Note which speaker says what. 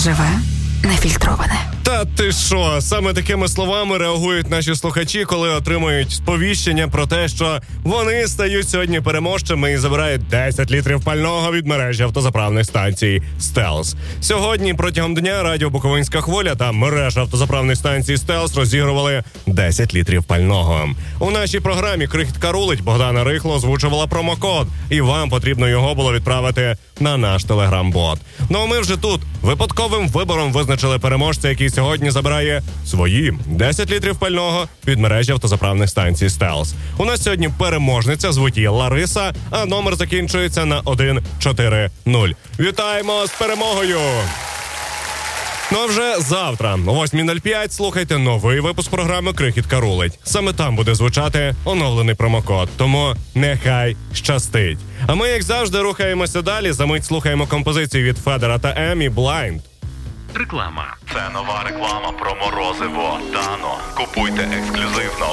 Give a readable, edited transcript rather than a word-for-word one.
Speaker 1: Живе, нефільтроване.
Speaker 2: Та ти що? Саме такими словами реагують наші слухачі, коли отримують сповіщення про те, що вони стають сьогодні переможцями і забирають 10 літрів пального від мережі автозаправних станцій «Стелс». Сьогодні протягом дня радіо «Буковинська хвиля» та мережа автозаправних станцій «Стелс» розігрували 10 літрів пального. У нашій програмі «Крихітка рулить» Богдана Рихло озвучувала промокод, і вам потрібно його було відправити на наш телеграм-бот. Ну а ми вже тут випадковим вибором визначили переможця, який сьогодні забирає свої 10 літрів пального від мережі автозаправних станцій «Стелс». У нас сьогодні переможниця, звуть її Лариса, а номер закінчується на 140. Вітаємо з перемогою! Ну а вже завтра о 8:05 слухайте новий випуск програми «Крихітка рулить». Саме там буде звучати оновлений промокод, тому нехай щастить. А ми, як завжди, рухаємося далі. За мить слухаємо композицію від Федера та Емі «Blind».
Speaker 3: Реклама. Це нова реклама про морозиво Дано. Купуйте ексклюзивно